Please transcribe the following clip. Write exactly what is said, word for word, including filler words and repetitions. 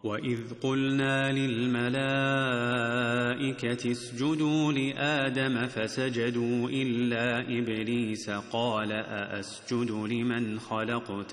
وإذ قلنا للملائكة اسجدوا لآدم فسجدوا إلا إبليس قال أأسجد لمن خلقت